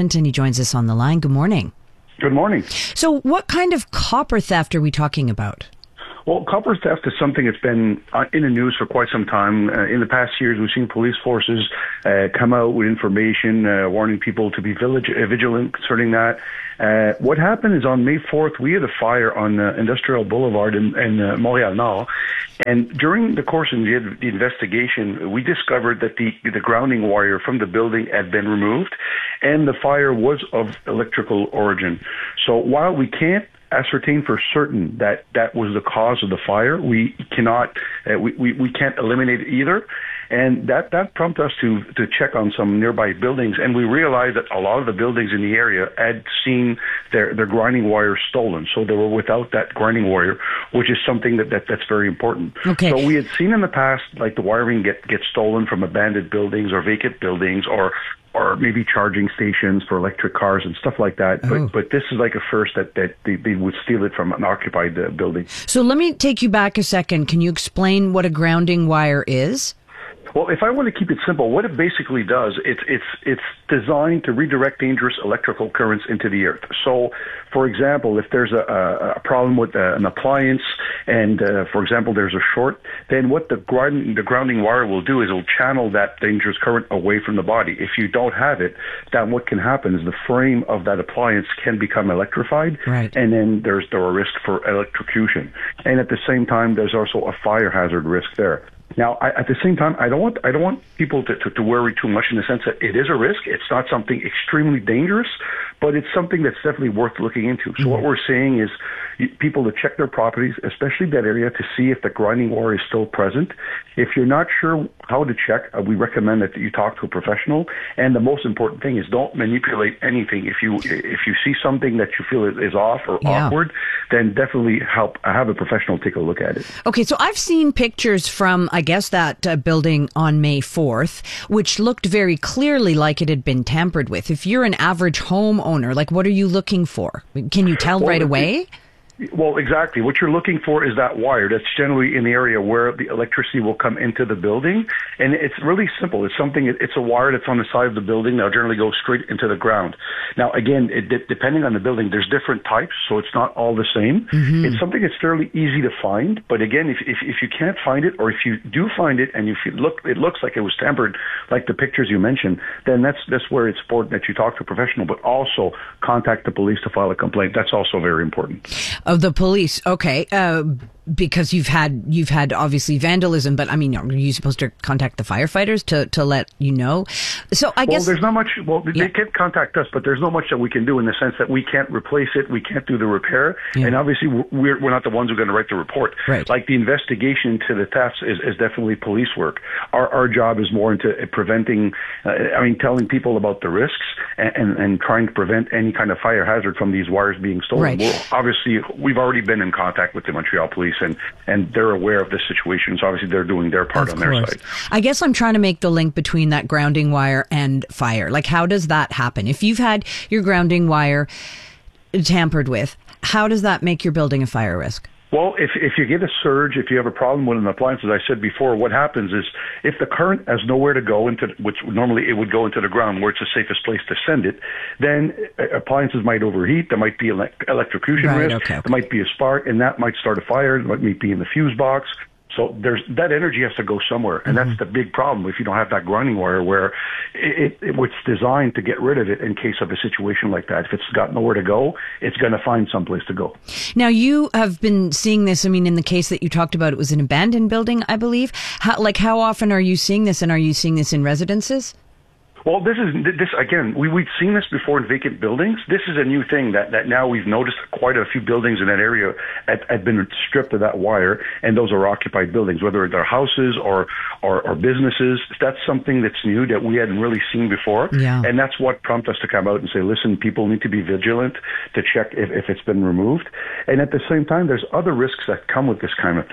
joins us on the line. Good morning. Good morning. So what kind of copper theft are we talking about? Well, copper theft is something that's been uh, in the news for quite some time. Uh, in the past years, we've seen police forces uh, come out with information uh, warning people to be village, uh, vigilant concerning that. Uh, what happened is on May fourth, we had a fire on uh, Industrial Boulevard in, in uh, Montreal Nord. And during the course of the, the investigation, we discovered that the, the grounding wire from the building had been removed, and the fire was of electrical origin. So while we can't ascertain for certain that that was the cause of the fire, we cannot, uh, we, we, we can't eliminate it either. And that, that prompted us to, to check on some nearby buildings, and we realized that a lot of the buildings in the area had seen their, their grinding wire stolen. So they were without that grinding wire, which is something that, that that's very important. Okay. So we had seen in the past, like the wiring get, get stolen from abandoned buildings or vacant buildings, or or maybe charging stations for electric cars and stuff like that. Oh. But but this is like a first that, that they, they would steal it from an occupied uh, building. So let me take you back a second. Can you explain what a grounding wire is? Well, if I want to keep it simple, what it basically does, it's it's it's designed to redirect dangerous electrical currents into the earth. So, for example, if there's a, a problem with a, an appliance, and uh, for example there's a short, then what the ground the grounding wire will do is it'll channel that dangerous current away from the body. If you don't have it, then what can happen is the frame of that appliance can become electrified, right. and then there's there a risk for electrocution. And at the same time, there's also a fire hazard risk there. Now, I, at the same time, I don't want I don't want people to, to, to worry too much in the sense that it is a risk. It's not something extremely dangerous, but it's something that's definitely worth looking into. So mm-hmm. what we're saying is people to check their properties, especially that area, to see if the grinding wire is still present. If you're not sure how to check, uh, we recommend that you talk to a professional. And the most important thing is don't manipulate anything. If you if you see something that you feel is, is off or yeah. awkward, then definitely help have a professional take a look at it. Okay, so I've seen pictures from, I guess, that uh, building on May fourth, which looked very clearly like it had been tampered with. If you're an average homeowner, like, what are you looking for? Can you tell well, right away? It, Well, exactly. What you're looking for is that wire that's generally in the area where the electricity will come into the building. And it's really simple. It's something, it's a wire that's on the side of the building that'll generally go straight into the ground. Now, again, it, depending on the building, there's different types, so it's not all the same. Mm-hmm. It's something that's fairly easy to find. But again, if, if, if you can't find it, or if you do find it and you feel, look, it looks like it was tampered, like the pictures you mentioned, then that's, that's where it's important that you talk to a professional, but also contact the police to file a complaint. That's also very important. Of the police, okay, uh, because you've had you've had obviously vandalism, but I mean, are you supposed to contact the firefighters to, to let you know? So I well, guess there's not much. Well, yeah. they can't contact us, but there's not much that we can do in the sense that we can't replace it, we can't do the repair, yeah. and obviously we're we're not the ones who are going to write the report. Right. Like the investigation into the thefts is, is definitely police work. Our our job is more into preventing. Uh, I mean, telling people about the risks and, and and trying to prevent any kind of fire hazard from these wires being stolen. Right. Well, obviously, we've already been in contact with the Montreal Police, and and they're aware of this situation. So obviously, they're doing their part of on course. their side. I guess I'm trying to make the link between that grounding wire and fire. Like, how does that happen? If you've had your grounding wire tampered with, how does that make your building a fire risk? Well, if if you get a surge, if you have a problem with an appliance, as I said before, what happens is if the current has nowhere to go into, which normally it would go into the ground where it's the safest place to send it, then appliances might overheat. There might be elect- electrocution right, risk. okay, okay. There might be a spark, and that might start a fire. It might be in the fuse box. So there's that energy has to go somewhere, and mm-hmm. that's the big problem if you don't have that grinding wire where it, it, it's designed to get rid of it in case of a situation like that. If it's got nowhere to go, it's going to find someplace to go. Now, you have been seeing this, I mean, in the case that you talked about, it was an abandoned building, I believe. How, like, how often are you seeing this, and are you seeing this in residences? Well, this is this again. We we've seen this before in vacant buildings. This is a new thing that, that now we've noticed. Quite a few buildings in that area had, had been stripped of that wire, and those are occupied buildings, whether they're houses or, or or businesses. That's something that's new that we hadn't really seen before, yeah. and that's what prompted us to come out and say, listen, people need to be vigilant to check if, if it's been removed. And at the same time, there's other risks that come with this kind of theft.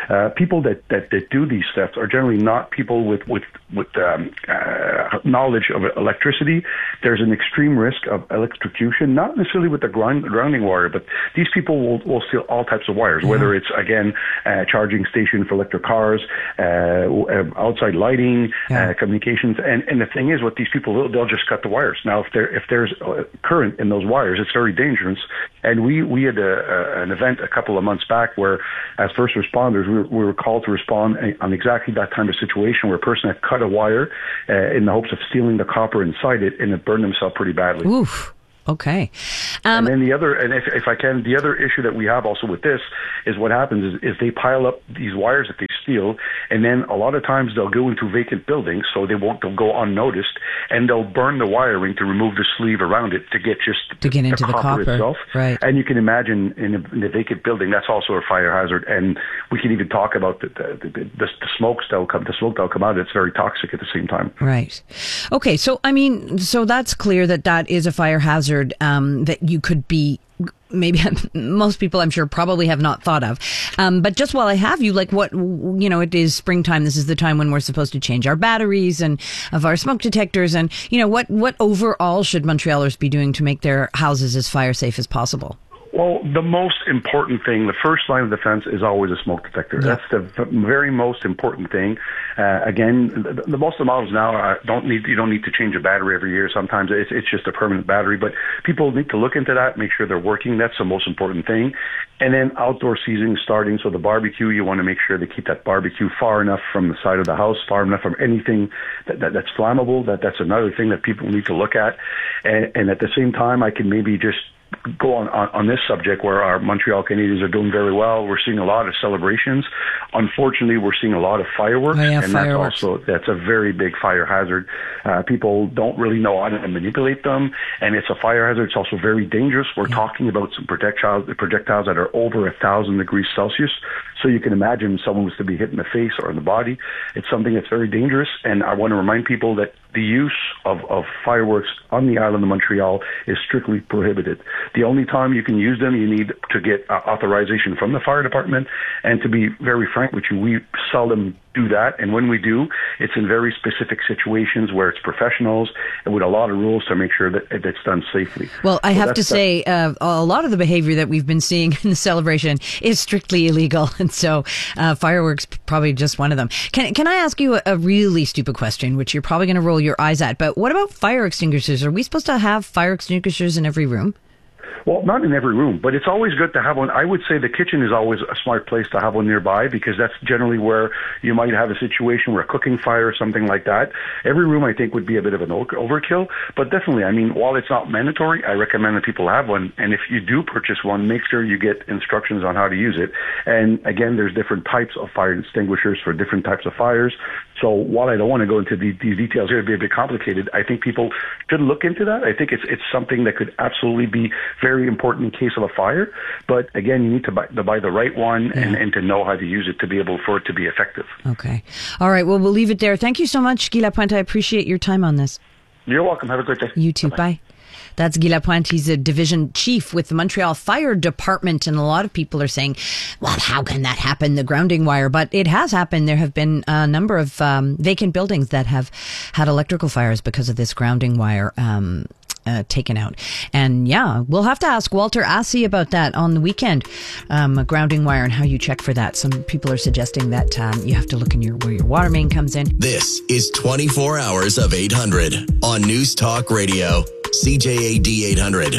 Uh, people that, that, that do these thefts are generally not people with with with um, uh, knowledge of electricity. There's an extreme risk of electrocution, not necessarily with the ground, grounding wire, but these people will, will steal all types of wires, yeah. whether it's again uh, charging station for electric cars, uh, outside lighting, yeah. uh, communications, and and the thing is, what these people will, they'll just cut the wires. Now, if there if there's current in those wires, it's very dangerous. And we we had a, a, an event a couple of months back where, as first responders, we were, we were called to respond on exactly that kind of situation where a person had cut a wire uh, in the hopes of stealing the copper inside it, and it burned himself pretty badly. Oof. Okay. Um, and then the other, and if, if I can, the other issue that we have also with this is what happens is, is they pile up these wires that they steal, and then a lot of times they'll go into vacant buildings, so they won't, they'll go unnoticed, and they'll burn the wiring to remove the sleeve around it to get just to get into the, the copper, copper itself. Right. And you can imagine in a, in a vacant building, that's also a fire hazard. And we can even talk about the the, the, the, the smokes that'll come, the smoke that'll come out. It's very toxic at the same time. Right. Okay. So I mean, so that's clear that that is a fire hazard. Um, that you could be, maybe most people I'm sure probably have not thought of. Um, but just while I have you, like what, you know, it is springtime. This is the time when we're supposed to change our batteries and of our smoke detectors. And, you know, what, what overall should Montrealers be doing to make their houses as fire safe as possible? Well, the most important thing, the first line of defense is always a smoke detector. Yeah. That's the very most important thing. Uh, again, the, the most of the models now are, don't need, you don't need to change a battery every year. Sometimes it's, it's just a permanent battery, but people need to look into that, make sure they're working. That's the most important thing. And then outdoor season starting. So the barbecue, you want to make sure to keep that barbecue far enough from the side of the house, far enough from anything that, that that's flammable. That that's another thing that people need to look at. And, and at the same time, I can maybe just go on, on, on this subject where our Montreal Canadiens are doing very well. We're seeing a lot of celebrations. Unfortunately, we're seeing a lot of fireworks, oh, yeah, and fireworks. that's also that's a very big fire hazard. Uh, people don't really know how to manipulate them, and it's a fire hazard. It's also very dangerous. We're yeah. talking about some projectiles, projectiles that are over a thousand degrees Celsius. So you can imagine someone was to be hit in the face or in the body. It's something that's very dangerous, and I want to remind people that the use of, of fireworks on the island of Montreal is strictly prohibited. The only time you can use them, you need to get uh, authorization from the fire department. And to be very frank with you, we seldom do that. And when we do, it's in very specific situations where it's professionals and with a lot of rules to make sure that it's done safely. Well, I so have to say, uh, a lot of the behavior that we've been seeing in the celebration is strictly illegal. And so uh, fireworks probably just one of them. Can, can I ask you a, a really stupid question, which you're probably going to roll your eyes at, but what about fire extinguishers? Are we supposed to have fire extinguishers in every room? Well, not in every room, but it's always good to have one. I would say the kitchen is always a smart place to have one nearby because that's generally where you might have a situation where a cooking fire or something like that. Every room, I think, would be a bit of an overkill, but definitely, I mean, while it's not mandatory, I recommend that people have one. And if you do purchase one, make sure you get instructions on how to use it. And again, there's different types of fire extinguishers for different types of fires. So while I don't want to go into the, these details here, it'd be a bit complicated. I think people should look into that. I think it's it's something that could absolutely be very important in case of a fire. But again, you need to buy, to buy the right one yeah. and, and to know how to use it to be able for it to be effective. Okay. All right. Well, we'll leave it there. Thank you so much, Guy Lapointe. I appreciate your time on this. You're welcome. Have a great day. You too. Bye. Bye. That's Guy Lapointe. He's a division chief with the Montreal Fire Department. And a lot of people are saying, well, how can that happen, the grounding wire? But it has happened. There have been a number of um, vacant buildings that have had electrical fires because of this grounding wire um, uh, taken out. And yeah, we'll have to ask Walter Assey about that on the weekend, um, a grounding wire and how you check for that. Some people are suggesting that um, you have to look in your where your water main comes in. This is twenty-four hours of eight hundred on News Talk Radio. C J A D eight hundred.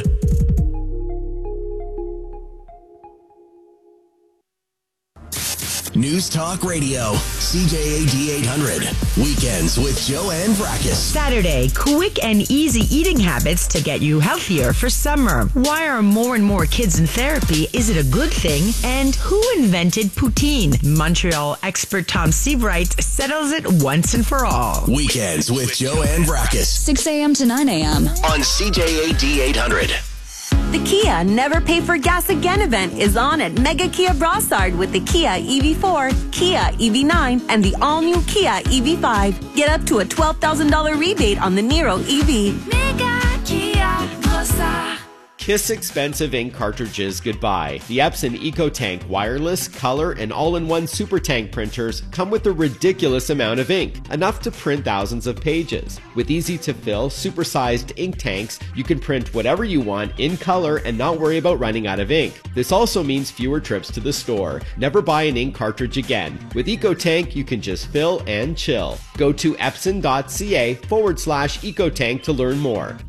News Talk Radio, C J A D eight hundred. Weekends with Joanne Vrackus. Saturday, quick and easy eating habits to get you healthier for summer. Why are more and more kids in therapy? Is it a good thing? And who invented poutine? Montreal expert Tom Seabright settles it once and for all. Weekends with Joanne Vrackus. six a.m. to nine a.m. on C J A D eight hundred. The Kia Never Pay for Gas Again event is on at Mega Kia Brossard with the Kia E V four, Kia E V nine, and the all-new Kia E V five. Get up to a twelve thousand dollars rebate on the Niro E V. Mega Kia Brossard. Kiss expensive ink cartridges goodbye. The Epson EcoTank wireless, color, and all-in-one Super Tank printers come with a ridiculous amount of ink, enough to print thousands of pages. With easy-to-fill, super-sized ink tanks, you can print whatever you want in color and not worry about running out of ink. This also means fewer trips to the store. Never buy an ink cartridge again. With EcoTank, you can just fill and chill. Go to epson.ca forward slash EcoTank to learn more.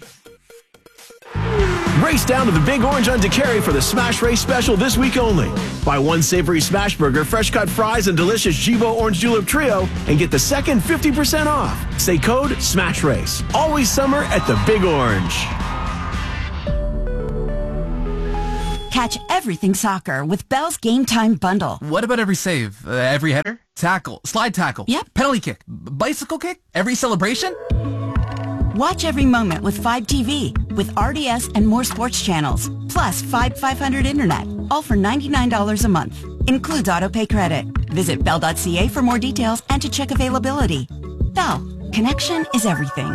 Race down to the Big Orange on DeCarry for the Smash Race special this week only. Buy one savory smash burger, fresh cut fries, and delicious Jibo Orange Julep Trio, and get the second fifty percent off. Say code SMASH RACE. Always summer at the Big Orange. Catch everything soccer with Bell's Game Time Bundle. What about every save? Uh, every header? Tackle? Slide tackle? Yep. Penalty kick? B- bicycle kick? Every celebration? Watch every moment with five T V, with R D S and more sports channels, plus five five hundred internet, all for ninety-nine dollars a month. Includes autopay credit. Visit bell dot c a for more details and to check availability. Bell, connection is everything.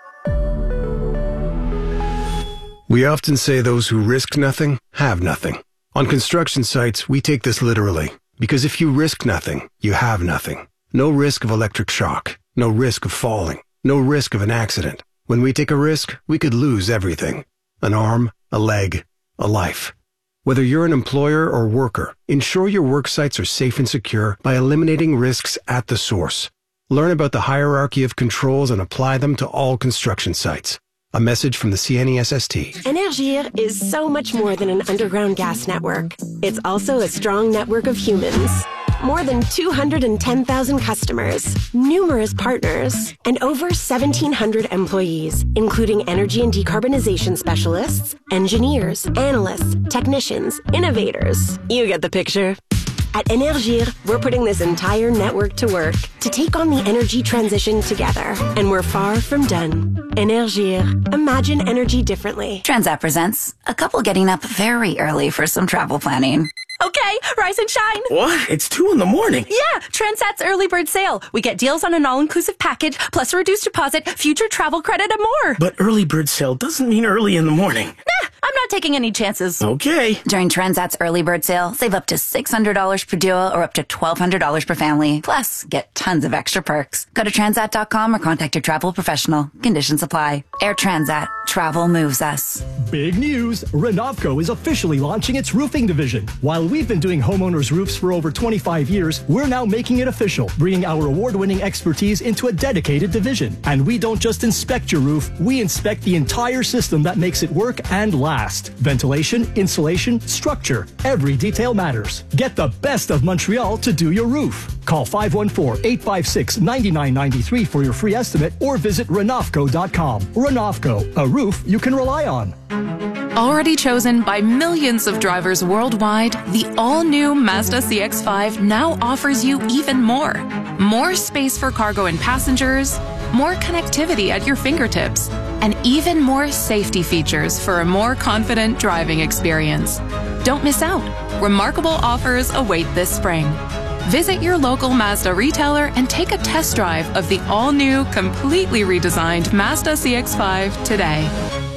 We often say those who risk nothing have nothing. On construction sites, we take this literally, because if you risk nothing, you have nothing. No risk of electric shock, no risk of falling, no risk of an accident. When we take a risk, we could lose everything. An arm, a leg, a life. Whether you're an employer or worker, ensure your work sites are safe and secure by eliminating risks at the source. Learn about the hierarchy of controls and apply them to all construction sites. A message from the C N E S S T. Énergir is so much more than an underground gas network. It's also a strong network of humans. More than two hundred ten thousand customers, numerous partners, and over seventeen hundred employees, including energy and decarbonization specialists, engineers, analysts, technicians, innovators. You get the picture. At Énergir, we're putting this entire network to work to take on the energy transition together. And we're far from done. Énergir. Imagine energy differently. Transat presents a couple getting up very early for some travel planning. Okay, rise and shine. What? It's two in the morning. Yeah, Transat's early bird sale. We get deals on an all-inclusive package, plus a reduced deposit, future travel credit, and more. But early bird sale doesn't mean early in the morning. Nah, I'm not taking any chances. Okay. During Transat's early bird sale, save up to six hundred dollars per duo or up to twelve hundred dollars per family. Plus, get tons of extra perks. Go to transat dot com or contact your travel professional. Conditions apply. Air Transat. Travel moves us. Big news! Renovco is officially launching its roofing division. While we've been doing homeowners' roofs for over twenty-five years, we're now making it official, bringing our award-winning expertise into a dedicated division. And we don't just inspect your roof, we inspect the entire system that makes it work and last. Ventilation, insulation, structure, every detail matters. Get the best of Montreal to do your roof. Call five one four, eight five six, nine nine nine three for your free estimate or visit renovco dot com. Renovco, a roof you can rely on. Already chosen by millions of drivers worldwide, the all-new Mazda C X five now offers you even more. More space for cargo and passengers, more connectivity at your fingertips, and even more safety features for a more confident driving experience. Don't miss out. Remarkable offers await this spring. Visit your local Mazda retailer and take a test drive of the all-new, completely redesigned Mazda C X five today.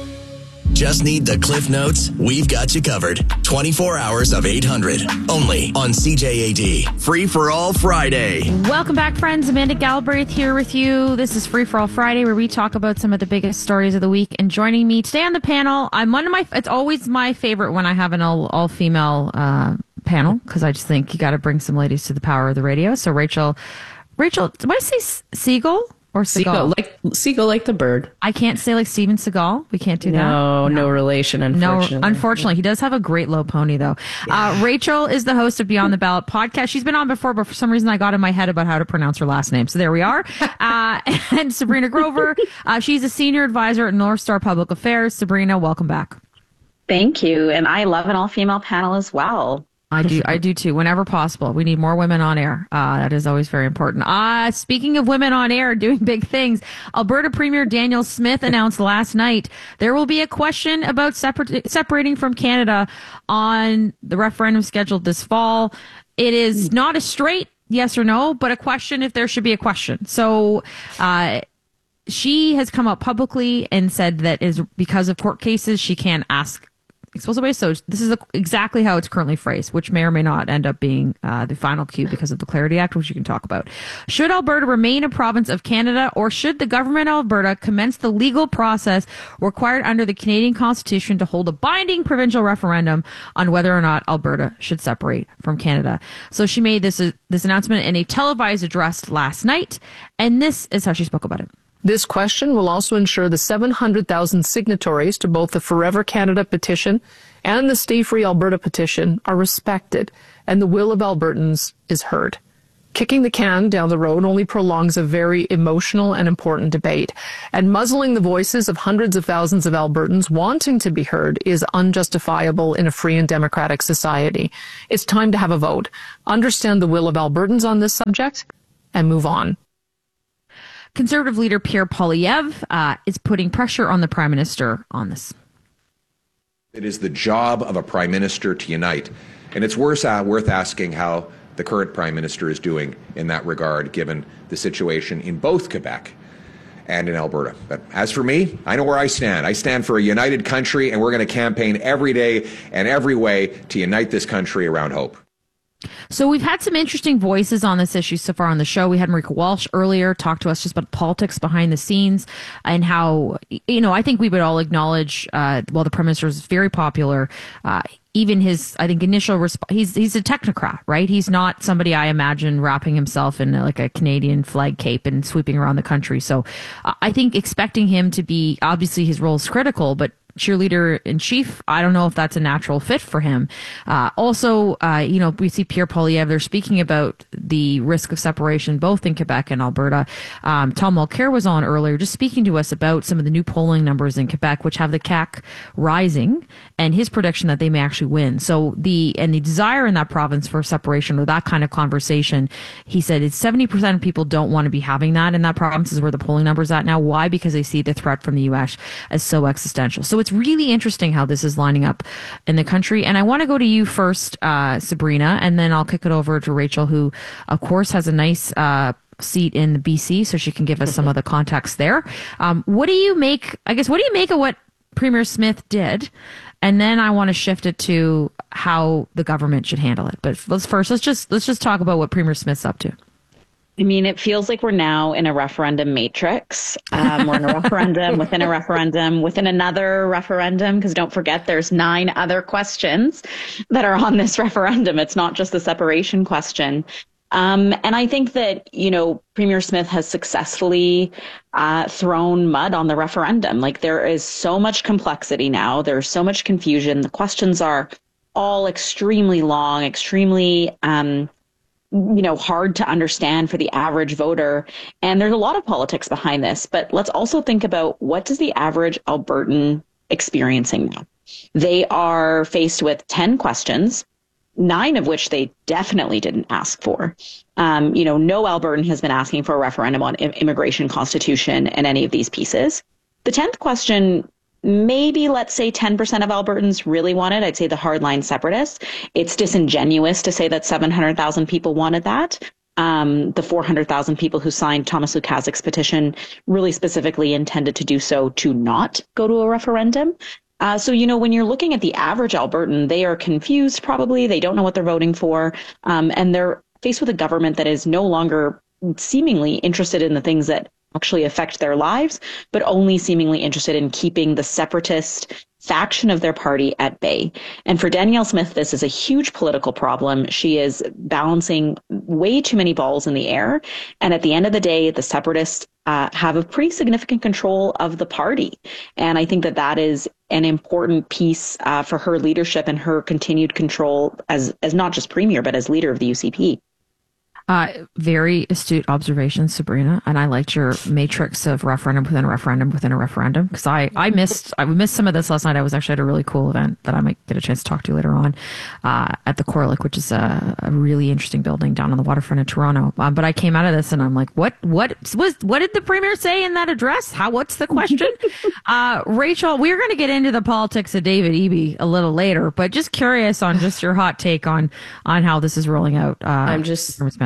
Just need the Cliff Notes? We've got you covered. twenty-four hours of eight hundred. Only on C J A D. Free for All Friday. Welcome back, friends. Amanda Galbraith here with you. This is Free for All Friday, where we talk about some of the biggest stories of the week. And joining me today on the panel, I'm one of my, it's always my favorite when I have an all, all female, uh, panel, because I just think you got to bring some ladies to the power of the radio. So Rachel, Rachel, did I say Siegel? Or Seagal. Seagull, like Seagull, like the bird. I can't say like Steven Seagal. We can't do no, that. No, no relation, unfortunately. No, unfortunately. He does have a great low pony, though. Yeah. Uh, Rachel is the host of Beyond the Ballot podcast. She's been on before, but for some reason I got in my head about how to pronounce her last name. So there we are. Uh, and Sabrina Grover, uh, she's a senior advisor at North Star Public Affairs. Sabrina, welcome back. Thank you. And I love an all-female panel as well. I do. I do too. Whenever possible, we need more women on air. Uh, that is always very important. Uh, speaking of women on air doing big things, Alberta Premier Danielle Smith announced last night there will be a question about separ- separating from Canada on the referendum scheduled this fall. It is not a straight yes or no, but a question if there should be a question. So, uh, she has come out publicly and said that is because of court cases, she can't ask explosive waste. So this is a, exactly how it's currently phrased, which may or may not end up being uh, the final cue because of the Clarity Act, which you can talk about. Should Alberta remain a province of Canada, or should the government of Alberta commence the legal process required under the Canadian Constitution to hold a binding provincial referendum on whether or not Alberta should separate from Canada? So she made this uh, this announcement in a televised address last night, and this is how she spoke about it. This question will also ensure the seven hundred thousand signatories to both the Forever Canada petition and the Stay Free Alberta petition are respected, and the will of Albertans is heard. Kicking the can down the road only prolongs a very emotional and important debate, and muzzling the voices of hundreds of thousands of Albertans wanting to be heard is unjustifiable in a free and democratic society. It's time to have a vote, understand the will of Albertans on this subject, and move on. Conservative leader Pierre Poilievre uh, is putting pressure on the Prime Minister on this. It is the job of a Prime Minister to unite, and it's worth, uh, worth asking how the current Prime Minister is doing in that regard, given the situation in both Quebec and in Alberta. But as for me, I know where I stand. I stand for a united country, and we're going to campaign every day and every way to unite this country around hope. So we've had some interesting voices on this issue so far on the show. We had Marika Walsh earlier talk to us just about politics behind the scenes and how, you know, I think we would all acknowledge, uh, while the Prime Minister is very popular, uh, even his, I think, initial response, he's, he's a technocrat, right? He's not somebody I imagine wrapping himself in like a Canadian flag cape and sweeping around the country. So uh, I think expecting him to be, obviously his role is critical, but cheerleader in chief, I don't know if that's a natural fit for him. Uh, also, uh, you know, we see Pierre Poilievre, they're speaking about the risk of separation both in Quebec and Alberta. Um, Tom Mulcair was on earlier just speaking to us about some of the new polling numbers in Quebec, which have the C A C rising, and his prediction that they may actually win. So the, and the desire in that province for separation or that kind of conversation, he said it's seventy percent of people don't want to be having that in that province is where the polling number's at now. Why? Because they see the threat from the U S as so existential. So it's really interesting how this is lining up in the country. And I want to go to you first, uh, Sabrina, and then I'll kick it over to Rachel, who, of course, has a nice uh, seat in the B C, so she can give us some of the context there. Um, what do you make, I guess, what do you make of what Premier Smith did? And then I want to shift it to how the government should handle it. But let's first, let's just, let's just talk about what Premier Smith's up to. I mean, it feels like we're now in a referendum matrix. Um, we're in a referendum within a referendum within another referendum, because don't forget there's nine other questions that are on this referendum. It's not just the separation question. Um, and I think that, you know, Premier Smith has successfully uh, thrown mud on the referendum. Like, there is so much complexity now. There's so much confusion. The questions are all extremely long, extremely um you know, hard to understand for the average voter. And there's a lot of politics behind this, but let's also think about what does the average Albertan experiencing now? They are faced with ten questions, nine of which they definitely didn't ask for. Um, you know, no Albertan has been asking for a referendum on immigration, constitution, and any of these pieces. The tenth question, maybe, let's say ten percent of Albertans really wanted. I'd say the hardline separatists. It's disingenuous to say that seven hundred thousand people wanted that. Um, the four hundred thousand people who signed Thomas Lukaszik's petition really specifically intended to do so to not go to a referendum. Uh, so, you know, when you're looking at the average Albertan, they are confused probably. They don't know what they're voting for. Um, and they're faced with a government that is no longer seemingly interested in the things that actually affect their lives, but only seemingly interested in keeping the separatist faction of their party at bay. And for Danielle Smith, this is a huge political problem. She is balancing way too many balls in the air. And at the end of the day, the separatists uh, have a pretty significant control of the party. And I think that that is an important piece uh, for her leadership and her continued control as, as not just premier, but as leader of the U C P. Uh, very astute observation, Sabrina, and I liked your matrix of referendum within a referendum within a referendum, because I, I missed I missed some of this last night. I was actually at a really cool event that I might get a chance to talk to you later on uh, at the Corlick, which is a, a really interesting building down on the waterfront in Toronto. Um, but I came out of this and I'm like, what what was what did the Premier say in that address? How what's the question? uh, Rachel, we're going to get into the politics of David Eby a little later, but just curious on just your hot take on on how this is rolling out. Uh, I'm just.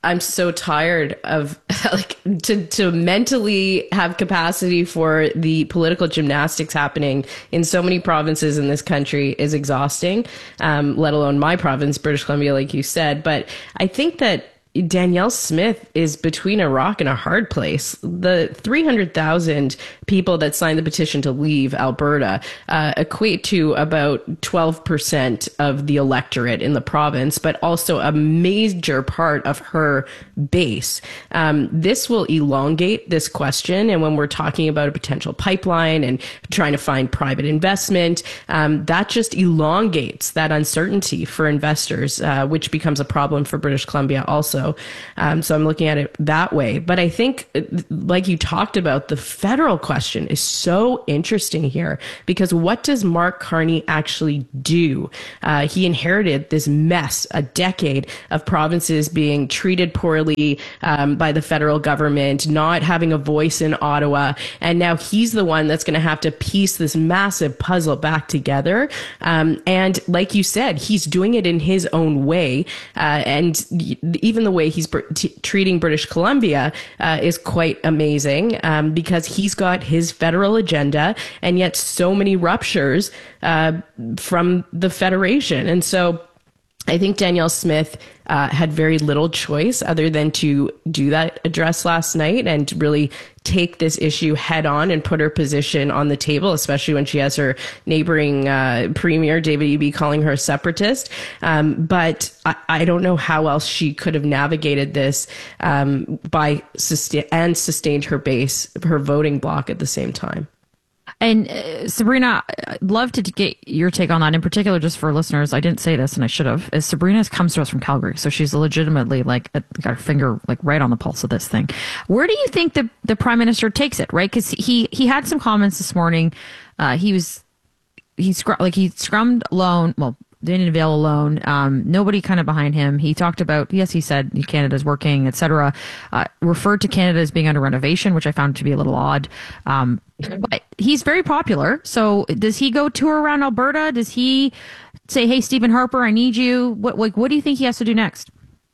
I'm so tired of like to to mentally have capacity for the political gymnastics happening in so many provinces in this country is exhausting, um, let alone my province, British Columbia, like you said. But I think that Danielle Smith is between a rock and a hard place. The three hundred thousand people that signed the petition to leave Alberta uh, equate to about twelve percent of the electorate in the province, but also a major part of her base. Um, this will elongate this question. And when we're talking about a potential pipeline and trying to find private investment, um, that just elongates that uncertainty for investors, uh, which becomes a problem for British Columbia also. Um, so I'm looking at it that way. But I think, like you talked about, the federal question is so interesting here, because what does Mark Carney actually do? Uh, he inherited this mess, a decade of provinces being treated poorly um, by the federal government, not having a voice in Ottawa. And now he's the one that's going to have to piece this massive puzzle back together. Um, and like you said, he's doing it in his own way. Uh, and even the way he's br- t- treating British Columbia uh, is quite amazing, um, because he's got his federal agenda and yet so many ruptures uh, from the Federation. And so I think Danielle Smith uh, had very little choice other than to do that address last night and really take this issue head on and put her position on the table, especially when she has her neighboring uh, premier, David Eby, calling her a separatist. Um, but I, I don't know how else she could have navigated this um, by sustain and sustained her base, her voting bloc at the same time. And uh, Sabrina, I'd love to get your take on that. In particular, just for listeners, I didn't say this and I should have. Is Sabrina comes to us from Calgary, so she's legitimately like got her finger like right on the pulse of this thing. Where do you think the the Prime Minister takes it? Right, because he he had some comments this morning. Uh, he was he scr- like he scrummed alone. Well, didn't avail alone. Um, nobody kind of behind him. He talked about, yes, he said Canada's working, et cetera. Uh, referred to Canada as being under renovation, which I found to be a little odd. Um, but he's very popular. So does he go tour around Alberta? Does he say, hey, Stephen Harper, I need you? What, like, what do you think he has to do next?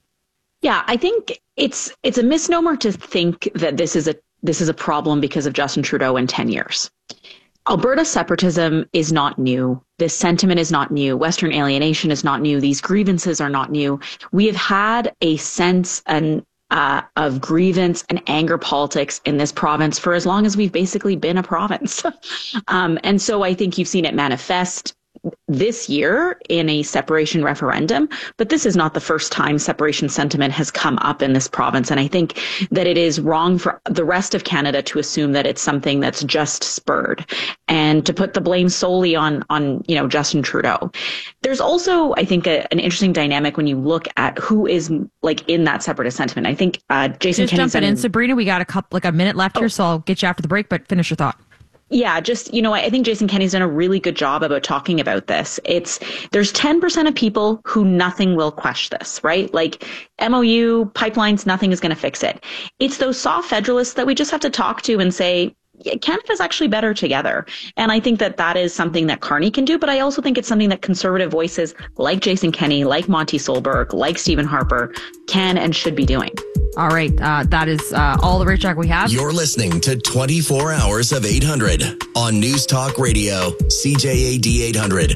Yeah, I think it's it's a misnomer to think that this is a this is a problem because of Justin Trudeau in ten years. Alberta separatism is not new. This sentiment is not new. Western alienation is not new. These grievances are not new. We have had a sense and uh, of grievance and anger politics in this province for as long as we've basically been a province. um, and so I think you've seen it manifest this year in a separation referendum, but this is not the first time separation sentiment has come up in this province. And I think that it is wrong for the rest of Canada to assume that it's something that's just spurred and to put the blame solely on, on, you know, Justin Trudeau. There's also, I think, a, an interesting dynamic when you look at who is like in that separatist sentiment. I think uh, Jason Just Kenney's jumping in, Sabrina, we got a couple, like a minute left oh. here, so I'll get you after the break, but finish your thought. Yeah, just, you know, I think Jason Kenney's done a really good job about talking about this. It's, there's ten percent of people who nothing will question this, right? Like M O U, pipelines, nothing is going to fix it. It's those soft federalists that we just have to talk to and say, yeah, Canada's actually better together. And I think that that is something that Carney can do, but I also think it's something that conservative voices like Jason Kenney, like Monty Solberg, like Stephen Harper can and should be doing. All right. Uh, that is uh, all the rate check we have. You're listening to twenty-four hours of eight hundred on News Talk Radio, C J A D eight hundred.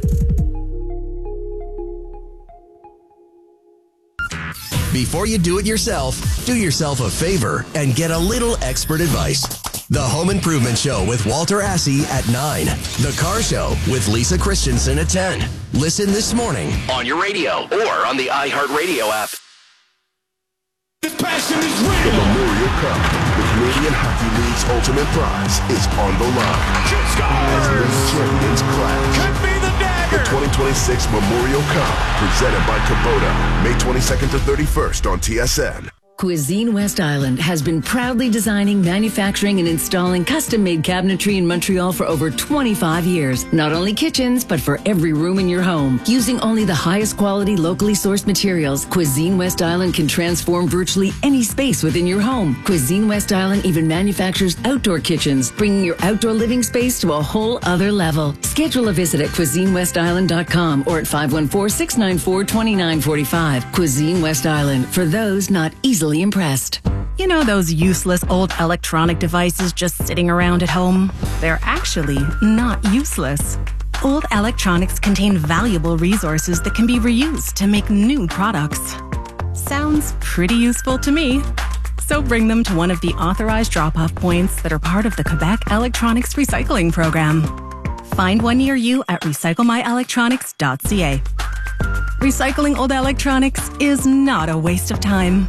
Before you do it yourself, do yourself a favor and get a little expert advice. The Home Improvement Show with Walter Assey at nine. The Car Show with Lisa Christensen at ten. Listen this morning on your radio or on the iHeartRadio app. This passion is real. The Memorial Cup, the Canadian Hockey League's ultimate prize, is on the line. As league champions clash. Could be the dagger. The twenty twenty-six Memorial Cup, presented by Kubota, May twenty-second to thirty-first on T S N. Cuisine West Island has been proudly designing, manufacturing, and installing custom-made cabinetry in Montreal for over twenty-five years. Not only kitchens, but for every room in your home. Using only the highest quality, locally sourced materials, Cuisine West Island can transform virtually any space within your home. Cuisine West Island even manufactures outdoor kitchens, bringing your outdoor living space to a whole other level. Schedule a visit at cuisine west island dot com or at five one four, six nine four, two nine four five. Cuisine West Island, for those not easily easily impressed. You know those useless old electronic devices just sitting around at home? They're actually not useless. Old electronics contain valuable resources that can be reused to make new products. Sounds pretty useful to me. So bring them to one of the authorized drop-off points that are part of the Quebec Electronics Recycling Program. Find one near you at recycle my electronics dot c a. Recycling old electronics is not a waste of time.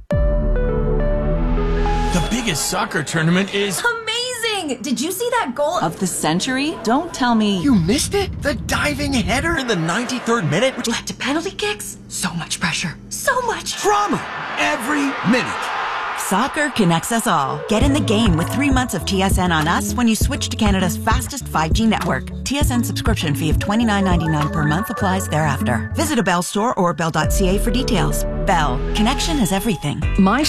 The biggest soccer tournament is... Amazing! Did you see that goal of the century? Don't tell me... You missed it? The diving header in the ninety-third minute, which led to penalty kicks? So much pressure. So much drama every minute. Soccer connects us all. Get in the game with three months of T S N on us when you switch to Canada's fastest five G network. T S N subscription fee of twenty-nine ninety-nine per month applies thereafter. Visit a Bell store or bell dot c a for details. Bell. Connection is everything. My